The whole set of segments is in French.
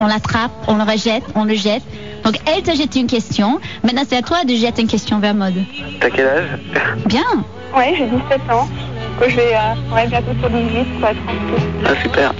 on l'attrape, on le rejette, on le jette. Donc elle t'a jeté une question. Maintenant c'est à toi de jeter une question vers Maud. T'as quel âge? Bien. Ouais, j'ai 17 ans. Je vais bientôt sur 18 pour être tranquille. Ah, super.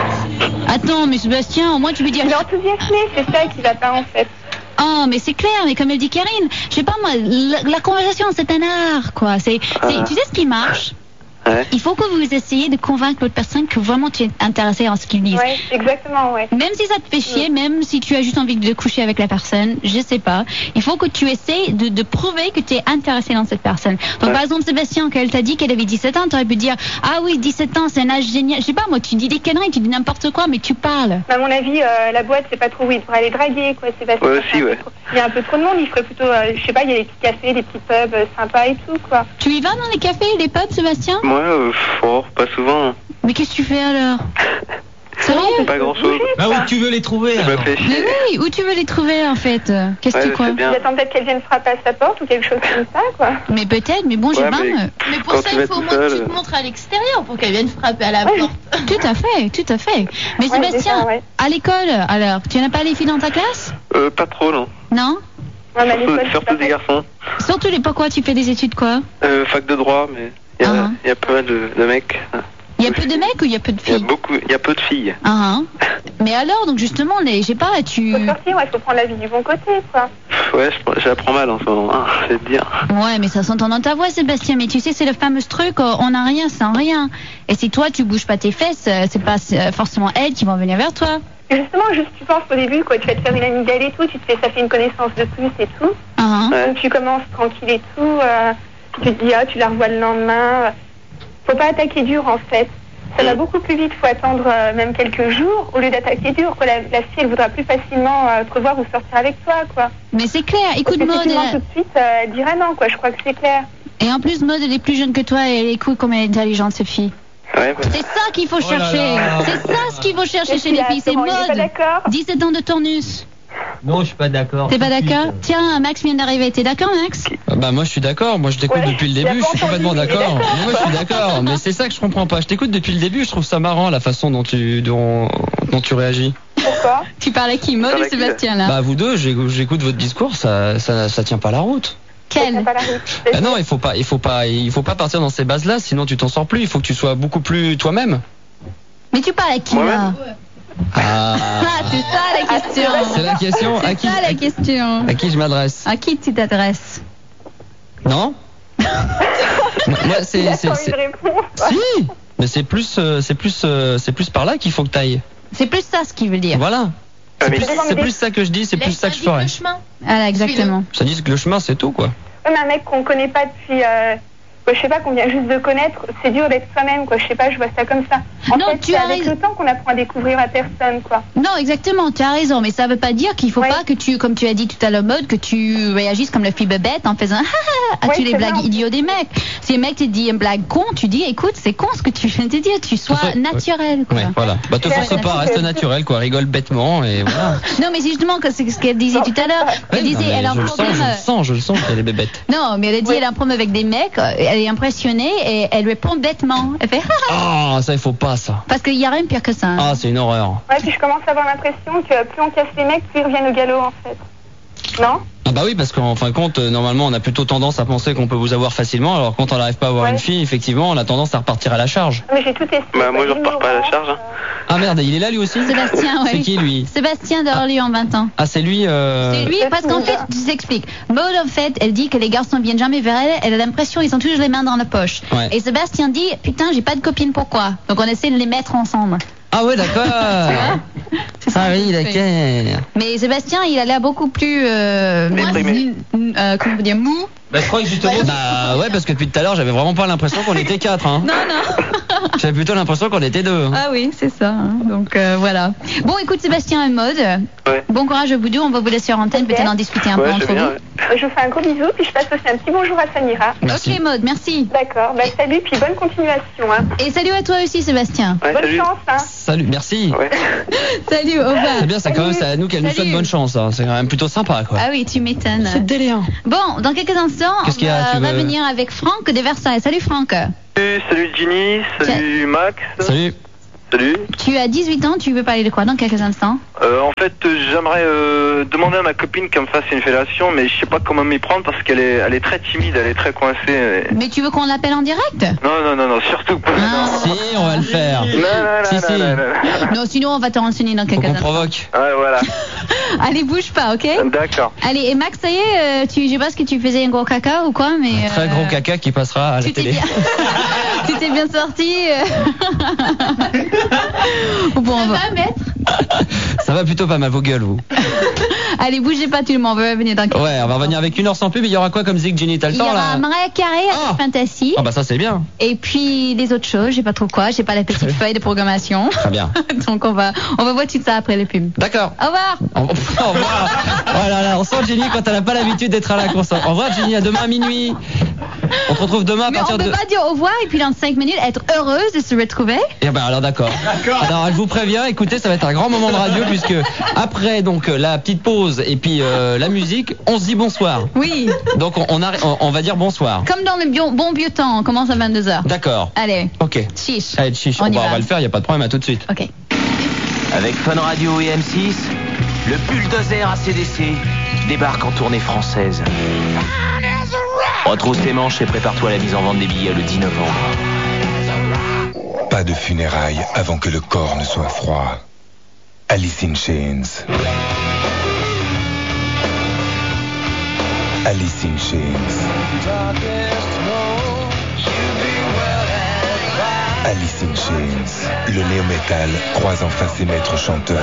Attends, mais Sébastien, au moins tu peux dire... Il est enthousiasmé, c'est ça qui va pas en fait. Oh, mais c'est clair, mais comme elle dit Karine, je sais pas moi, la conversation c'est un art, quoi. Tu sais ce qui marche? Ouais. Il faut que vous essayiez de convaincre l'autre personne que vraiment tu es intéressé en ce qu'ils disent. Ouais, exactement, ouais. Même si ça te fait chier, même si tu as juste envie de coucher avec la personne, je sais pas. Il faut que tu essayes de prouver que tu es intéressé dans cette personne. Donc par exemple Sébastien, quand elle t'a dit qu'elle avait 17 ans, tu aurais pu dire ah oui 17 ans c'est un âge génial. Je sais pas moi, tu dis des conneries, tu dis n'importe quoi, mais tu parles. À mon avis, la boîte c'est pas trop où il devrait aller draguer quoi. Sébastien. Ouais aussi ouais. Il y a un peu trop de monde, il ferait plutôt, je sais pas, il y a des petits cafés, des petits pubs sympas et tout quoi. Tu y vas dans les cafés et les pubs Sébastien? Moi, pas souvent. Mais qu'est-ce que tu fais alors? Sérieux? Pas grand chose. Bah où tu veux les trouver Je me alors? fais Mais chier. oui, où tu veux les trouver en fait? Qu'est-ce que tu crois? Il attend peut-être qu'elle vienne frapper à sa porte ou quelque chose comme ça quoi. Mais peut-être, mais bon, j'ai Ouais, pas. Mais pour Quand ça, tu il vas faut au tout moins que seul, tu te montres à l'extérieur pour qu'elle vienne frapper à la porte. Tout à fait, tout à fait. Mais Ouais, Sébastien, c'est ça, ouais. à l'école, alors, tu n'as pas les filles dans ta classe? Pas trop non. Non? Ouais, mais à l'école, c'est Surtout pas des garçons. Surtout les pourquoi tu fais des études quoi? Fac de droit, mais il y a pas mal de mecs. Il y a peu de mecs ou il y a peu de filles? Il y a peu de filles. Mais alors, donc justement, je sais pas, tu... Faut sortir, ouais, faut prendre la vie du bon côté quoi. Ouais, j'apprends mal en ce moment, c'est de dire. Ouais, mais ça s'entend dans ta voix, Sébastien. Mais tu sais, c'est le fameux truc, on n'a rien sans rien. Et si toi, tu bouges pas tes fesses, c'est pas forcément elles qui vont venir vers toi. Justement, juste tu penses au début quoi, tu vas te faire une amie d'elle et tout, ça fait une connaissance de plus et tout. Ouais. Donc tu commences tranquille et tout, tu te dis tu la revois le lendemain. Faut pas attaquer dur en fait. Ça va beaucoup plus vite, faut attendre même quelques jours au lieu d'attaquer dur. Quoi. La fille elle voudra plus facilement te revoir ou sortir avec toi quoi. Mais c'est clair, écoute Parce que Maud. si tu demandes tout de suite, elle dira non quoi, je crois que c'est clair. Et en plus, Maud, elle est plus jeune que toi et elle écoute comme elle est intelligente, cette fille. Ouais, C'est ça qu'il faut chercher. là. C'est ça ce qu'il faut chercher Qu'est-ce chez les qu'il a, filles. C'est Laurent, il est pas Maud. d'accord 17 ans de tournus. Non, je suis pas d'accord. T'es pas tout de suite. d'accord? Tiens, Max vient d'arriver. T'es d'accord, Max? Bah moi je suis d'accord, moi je t'écoute Ouais, depuis le il a début, pas je suis complètement entendu, il est d'accord. d'accord. Mais moi je suis d'accord, mais c'est ça que je comprends pas. Je t'écoute depuis le début, je trouve ça marrant la façon dont tu réagis. Pourquoi? Tu parles à qui? Maud ou Sébastien, là? Bah vous deux, j'écoute votre discours, ça tient pas la route. Quel? Pas la route. Ah non, il faut pas partir dans ces bases-là, sinon tu t'en sors plus. Il faut que tu sois beaucoup plus toi-même. Mais tu parles à qui, là? Moi-même. Ah, c'est ça la question. C'est la question. C'est ça la question. À qui je m'adresse? À qui tu t'adresses? Non. Moi c'est Il a pas envie de répondre. si, mais c'est plus par là qu'il faut que t'ailles. C'est plus ça ce qu'il veut dire. Voilà. Ah, mais C'est plus ça que je dis, c'est plus ça que je ferais. Le chemin. Voilà, exactement. Ça dit que le chemin c'est tout quoi. Ouais, mais un mec qu'on connaît pas depuis, je sais pas, qu'on vient juste de connaître, c'est dur d'être soi-même, quoi. Je sais pas, je vois ça comme ça. En Non, fait, tu c'est as avec raison. le temps qu'on apprend à découvrir la personne, quoi. Non, exactement, tu as raison, mais ça veut pas dire qu'il faut Ouais. pas que tu, comme tu as dit tout à l'heure, Maud, que tu réagisses comme la fille bébête en faisant à Ouais, tous les c'est blagues vrai. idiots des mecs. Si un mec te dit une blague con, tu dis écoute, c'est con ce que tu viens de dire, tu sois Ouais. naturel, quoi. Ouais, voilà. Bah te Ouais, force ouais, pas, ouais. reste naturel quoi, rigole bêtement et voilà. Non, mais c'est justement que c'est ce qu'elle disait tout à l'heure. Elle Ouais, disait, non, mais elle a un je le problème. sens qu'elle est bébête. Non, mais elle a dit, elle a un problème avec des mecs, elle est impressionnée et elle répond bêtement. Elle fait Ah, ça il faut pas ça. parce qu'il y a rien de pire que ça. Ah, c'est une horreur. Ouais, puis je commence à avoir l'impression que plus on casse les mecs, plus ils reviennent au galop, en fait. Non? Ah bah oui, parce qu'en fin de compte, normalement, on a plutôt tendance à penser qu'on peut vous avoir facilement, alors quand on n'arrive pas à avoir Ouais. une fille, effectivement, on a tendance à repartir à la charge. Mais j'ai tout essayé. Bah, moi, quoi. je repars pas à la charge, hein. Ah merde, il est là lui aussi? Sébastien, ouais. C'est qui lui? Sébastien d'Orly en 20 ans. Ah, c'est lui. C'est lui, parce qu'en fait, je t'explique. Maud, en fait, elle dit que les garçons viennent jamais vers elle, elle a l'impression qu'ils ont toujours les mains dans la poche. Ouais. Et Sébastien dit, putain, j'ai pas de copine, pourquoi? Donc on essaie de les mettre ensemble. Ah ouais, d'accord. C'est ça Ah qu'il oui, fait. d'accord. Mais Sébastien, il a l'air beaucoup plus, Déprimé. comment on peut dire, mou. Bah je crois que justement. Bah ouais, parce que depuis tout à l'heure, j'avais vraiment pas l'impression qu'on était 4. Hein. Non, non. J'avais plutôt l'impression qu'on était 2. Ah oui, c'est ça. hein. Donc voilà. Bon, écoute, Sébastien et Maud, Ouais. bon courage à vous deux. On va vous laisser en antenne, Ok. peut-être en discuter un peu Ouais, je entre veux bien, vous. ouais. Je vous fais un gros bisou, puis je passe aussi un petit bonjour à Samira. Merci. Ok, Maud, merci. D'accord, bah salut, puis bonne continuation, hein. Et salut à toi aussi, Sébastien. Ouais, Bonne salut. chance, hein. Salut, merci. Ouais. Salut, au revoir. C'est bien, c'est quand même ça à nous qu'elle nous souhaite Salut. bonne chance. Hein. C'est quand même plutôt sympa quoi. Ah oui, tu m'étonnes. C'est déliant. Bon, dans quelques instants, on Qu'est-ce qu'il y a, tu va veux- revenir avec Franck de Versailles. Salut Franck. Salut Ginny, salut Max. Salut. Salut. Tu as 18 ans, tu veux parler de quoi dans quelques instants? En fait, j'aimerais demander à ma copine qu'elle me fasse une fellation, mais je sais pas comment m'y prendre parce qu'elle est très timide, elle est très coincée. Mais tu veux qu'on l'appelle en direct? Non, surtout pas. Si, on va le faire. Non. Non, sinon on va te renseigner dans quelques Faut qu'on instants. provoque. Ouais, voilà. Allez, bouge pas, ok? D'accord. Allez, et Max, ça y est, je sais pas ce que tu faisais un gros caca ou quoi, mais... Un très gros caca qui passera à la tu t'es télé. bien... tu t'es bien sorti. Bon, on va mettre. Ça va plutôt pas mal, vos gueules, vous. Allez, bougez pas tout le monde, on va revenir dans quelques Ouais, on va revenir avec 1 heure sans pub. Il y aura quoi comme zig, Jenny? T'as le Il y temps, aura là? Mariah Carey avec Fantasy. Ah bah ça, c'est bien. Et puis les autres choses, j'ai pas trop quoi, j'ai pas la petite feuille de programmation. Très bien. Donc on va voir tout ça après les pubs. D'accord. Au revoir. Au revoir. Oh là là, on sent Jenny quand elle n'a pas l'habitude d'être à la console. Au revoir, Jenny, à demain à minuit. On te retrouve demain à Mais partir on peut de... pas dire au revoir et puis dans 5 minutes être heureuse de se retrouver. Eh ben alors d'accord. Alors elle vous prévient, écoutez, ça va être un grand moment de radio puisque après donc la petite pause et puis la musique, on se dit bonsoir. Oui. Donc on va dire bonsoir. Comme dans le bon vieux temps, on commence à 22h. D'accord. Allez. Ok. Chiche. Allez, chiche. On y On va. va le faire, il n'y a pas de problème, à tout de suite. Ok. Avec Fun Radio et M6, le bulldozer ACDC débarque en tournée française. Retrousse tes manches et prépare-toi à la mise en vente des billets le 10 novembre. Pas de funérailles avant que le corps ne soit froid. Alice in Chains. Alice in Chains. Alice in Chains. Le néo-metal croise enfin ses maîtres chanteurs.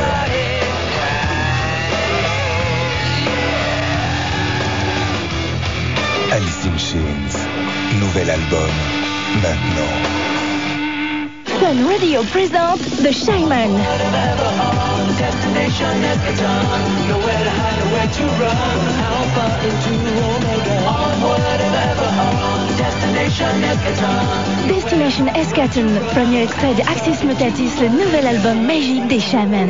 Alice in Chains. Nouvel album, maintenant. Fun Radio présente The Shaman. Destination Eschaton, premier extrait de Axis Mutatis, le nouvel album magique des Shamans.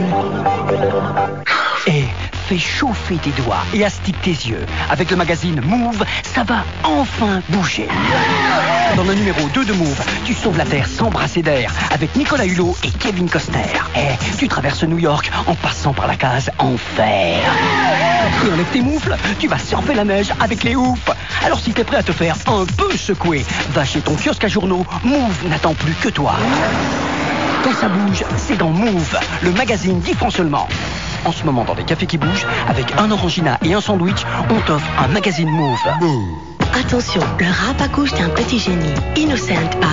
Et fais chauffer tes doigts et astique tes yeux. Avec le magazine Move, ça va enfin bouger. Dans le numéro 2 de Move, tu sauves la Terre sans brasser d'air avec Nicolas Hulot et Kevin Costner. Et tu traverses New York en passant par la case Enfer. Et enlève tes moufles, tu vas surfer la neige avec les hoops. Alors si t'es prêt à te faire un peu secouer, va chez ton kiosque à journaux, Move n'attend plus que toi. Quand ça bouge, c'est dans Move, le magazine 10 francs seulement. En ce moment, dans des cafés qui bougent, avec un orangina et un sandwich, on t'offre un magazine Move. Attention, le rap accouche d'un petit génie. Innocent par